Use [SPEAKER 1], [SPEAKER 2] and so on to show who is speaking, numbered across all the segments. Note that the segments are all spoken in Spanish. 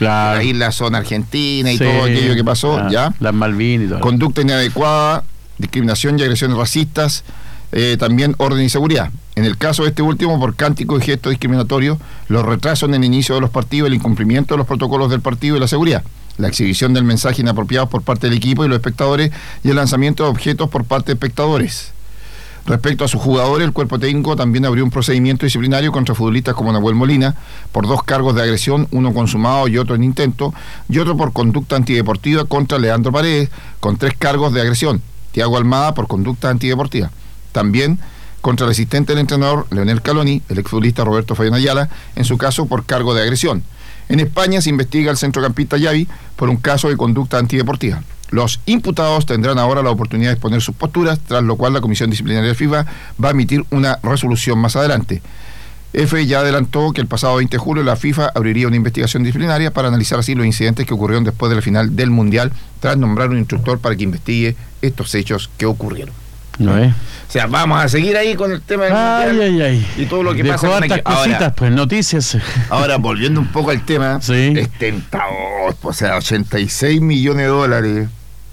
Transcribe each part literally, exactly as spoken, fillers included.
[SPEAKER 1] claro.
[SPEAKER 2] Las islas son Argentina y
[SPEAKER 1] sí,
[SPEAKER 2] todo aquello que pasó,
[SPEAKER 1] ah,
[SPEAKER 2] ¿ya?
[SPEAKER 1] Las Malvinas y todo.
[SPEAKER 2] Conducta inadecuada, discriminación y agresiones racistas, eh, también orden y seguridad. En el caso de este último, por cántico y gesto discriminatorio, los retrasos en el inicio de los partidos, el incumplimiento de los protocolos del partido y la seguridad, la exhibición del mensaje inapropiado por parte del equipo y los espectadores y el lanzamiento de objetos por parte de espectadores. Respecto a sus jugadores, el cuerpo técnico también abrió un procedimiento disciplinario contra futbolistas como Nahuel Molina por dos cargos de agresión, uno consumado y otro en intento, y otro por conducta antideportiva contra Leandro Paredes, con tres cargos de agresión. Thiago Almada por conducta antideportiva. También contra el asistente del entrenador Leonel Caloni, el exfutbolista Roberto Fabián Ayala, en su caso por cargo de agresión. En España se investiga al centrocampista Xavi por un caso de conducta antideportiva. Los imputados tendrán ahora la oportunidad de exponer sus posturas, tras lo cual la Comisión Disciplinaria de FIFA va a emitir una resolución más adelante. F ya adelantó que el pasado veinte de julio la FIFA abriría una investigación disciplinaria para analizar así los incidentes que ocurrieron después de la final del Mundial, tras nombrar un instructor para que investigue estos hechos que ocurrieron.
[SPEAKER 1] ¿No es?
[SPEAKER 2] O sea, vamos a seguir ahí con el tema del
[SPEAKER 1] ay,
[SPEAKER 2] Mundial
[SPEAKER 1] ay, ay.
[SPEAKER 2] y todo lo que
[SPEAKER 1] Dejó
[SPEAKER 2] pasa con
[SPEAKER 1] hartas
[SPEAKER 2] aquí.
[SPEAKER 1] cositas,
[SPEAKER 2] Ahora,
[SPEAKER 1] pues, noticias.
[SPEAKER 2] ahora, volviendo un poco al tema,
[SPEAKER 1] sí.
[SPEAKER 2] Es tentador, o sea, ochenta y seis millones de dólares.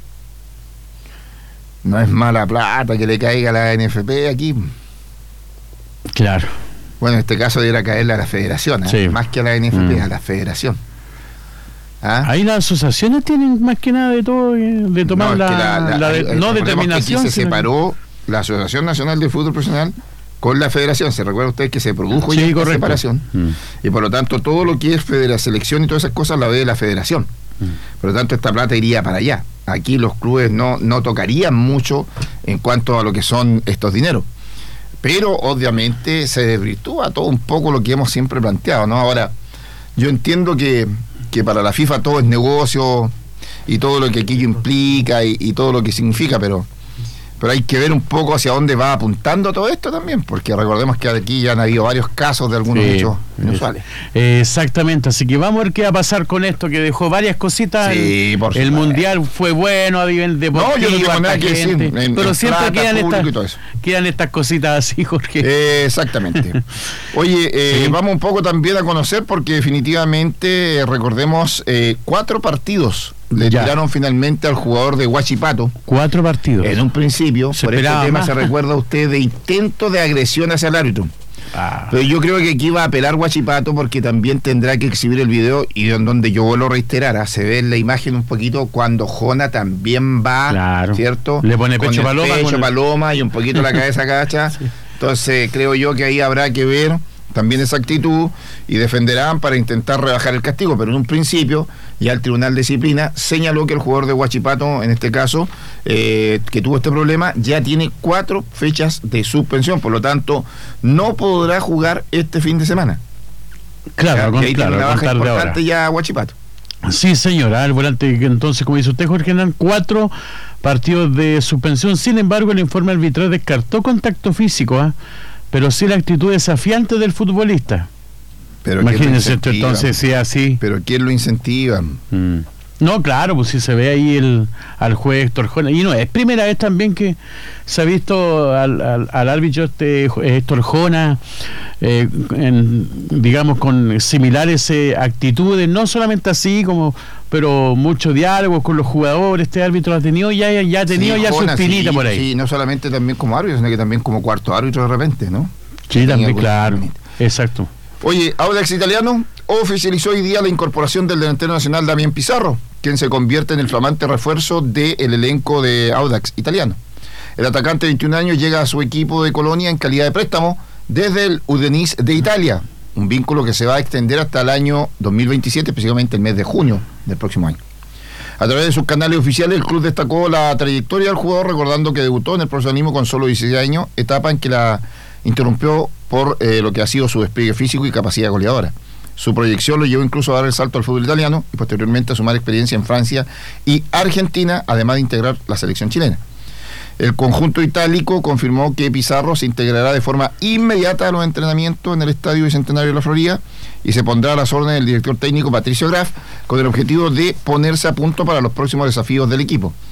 [SPEAKER 2] No es mala plata que le caiga a la N F P aquí.
[SPEAKER 1] Claro.
[SPEAKER 2] Bueno, en este caso debiera caerle a la federación, ¿eh?
[SPEAKER 1] Sí.
[SPEAKER 2] Más que a la N F P,
[SPEAKER 1] mm.
[SPEAKER 2] a la federación. ¿Ah?
[SPEAKER 1] Ahí las asociaciones tienen más que nada de todo, de tomar
[SPEAKER 2] no,
[SPEAKER 1] la,
[SPEAKER 2] es que la, la,
[SPEAKER 1] la de,
[SPEAKER 2] eh,
[SPEAKER 1] no
[SPEAKER 2] recordemos
[SPEAKER 1] determinación.
[SPEAKER 2] que aquí se
[SPEAKER 1] sino...
[SPEAKER 2] separó la Asociación Nacional de Fútbol Profesional con la federación. ¿Se recuerda usted que se produjo
[SPEAKER 1] sí,
[SPEAKER 2] ya esta
[SPEAKER 1] correcto.
[SPEAKER 2] separación? Mm. Y por lo tanto todo lo que es federa, selección y todas esas cosas la ve la federación. Mm. Por lo tanto esta plata iría para allá. Aquí los clubes no, no tocarían mucho en cuanto a lo que son estos dineros. Pero obviamente se desvirtúa todo un poco lo que hemos siempre planteado, ¿no? Ahora, yo entiendo que, que para la FIFA todo es negocio y todo lo que aquello implica y, y todo lo que significa, pero pero hay que ver un poco hacia dónde va apuntando todo esto también, porque recordemos que aquí ya han habido varios casos de algunos
[SPEAKER 1] sí,
[SPEAKER 2] hechos inusuales.
[SPEAKER 1] Exactamente, así que vamos a ver qué va a pasar con esto, que dejó varias cositas.
[SPEAKER 2] Sí, por
[SPEAKER 1] el
[SPEAKER 2] supuesto.
[SPEAKER 1] Mundial fue bueno a nivel deportivo,
[SPEAKER 2] no, yo no tengo nada que decir, en,
[SPEAKER 1] pero
[SPEAKER 2] en
[SPEAKER 1] siempre
[SPEAKER 2] plata,
[SPEAKER 1] quedan, estas,
[SPEAKER 2] eso.
[SPEAKER 1] quedan estas cositas así, Jorge.
[SPEAKER 2] Eh, exactamente. Oye, eh, sí. Vamos un poco también a conocer, porque definitivamente, eh, recordemos, eh, cuatro partidos le ya. tiraron finalmente al jugador de Huachipato.
[SPEAKER 1] Cuatro partidos.
[SPEAKER 2] En un principio,
[SPEAKER 1] se
[SPEAKER 2] por este tema
[SPEAKER 1] más.
[SPEAKER 2] se recuerda usted de intento de agresión hacia el árbitro. Ah. Pero yo creo que aquí va a apelar Huachipato, porque también tendrá que exhibir el video, y en donde yo vuelvo a reiterar, se ve en la imagen un poquito cuando Jona también va,
[SPEAKER 1] claro.
[SPEAKER 2] ¿cierto?
[SPEAKER 1] Le pone pecho
[SPEAKER 2] con
[SPEAKER 1] paloma.
[SPEAKER 2] Pecho
[SPEAKER 1] con
[SPEAKER 2] paloma el... y un poquito la cabeza agacha. Sí. Entonces creo yo que ahí habrá que ver también esa actitud y defenderán para intentar rebajar el castigo, pero en un principio ya el Tribunal de Disciplina señaló que el jugador de Huachipato, en este caso, eh, que tuvo este problema, ya tiene cuatro fechas de suspensión, por lo tanto no podrá jugar este fin de semana.
[SPEAKER 1] Claro,
[SPEAKER 2] o sea,
[SPEAKER 1] con,
[SPEAKER 2] ahí
[SPEAKER 1] claro,
[SPEAKER 2] tiene una baja importante
[SPEAKER 1] ahora.
[SPEAKER 2] ya Huachipato.
[SPEAKER 1] Sí, señora, el volante, entonces, como dice usted, Jorge Hernán, cuatro partidos de suspensión. Sin embargo, el informe arbitral descartó contacto físico, ¿eh? pero sí la actitud desafiante del futbolista.
[SPEAKER 2] Pero
[SPEAKER 1] imagínense esto, entonces, si es así.
[SPEAKER 2] Pero ¿quién lo incentiva?
[SPEAKER 1] Mm. No, claro, pues si se ve ahí el al juez Héctor Jona, y no es primera vez también que se ha visto al, al, al árbitro este Héctor Jona, eh, en, digamos, con similares eh, actitudes, no solamente así como, pero mucho diálogo con los jugadores. Este árbitro ha tenido ya, ya ha tenido sí, ya Jona, su espinita
[SPEAKER 2] sí,
[SPEAKER 1] por ahí.
[SPEAKER 2] Sí, no solamente también como árbitro, sino que también como cuarto árbitro de repente, ¿no?
[SPEAKER 1] Sí, también, claro, exacto.
[SPEAKER 2] Oye, Audax Italiano oficializó hoy día la incorporación del delantero nacional Damián Pizarro, quien se convierte en el flamante refuerzo del elenco de Audax Italiano. El atacante de veintiún años llega a su equipo de Colonia en calidad de préstamo desde el Udinese de Italia, un vínculo que se va a extender hasta el año dos mil veintisiete, específicamente el mes de junio del próximo año. A través de sus canales oficiales, el club destacó la trayectoria del jugador, recordando que debutó en el profesionalismo con solo dieciséis años, etapa en que la interrumpió por eh, lo que ha sido su despliegue físico y capacidad goleadora. Su proyección lo llevó incluso a dar el salto al fútbol italiano y posteriormente a sumar experiencia en Francia y Argentina, además de integrar la selección chilena. El conjunto itálico confirmó que Pizarro se integrará de forma inmediata a los entrenamientos en el Estadio Bicentenario de la Florida y se pondrá a las órdenes del director técnico Patricio Graf con el objetivo de ponerse a punto para los próximos desafíos del equipo.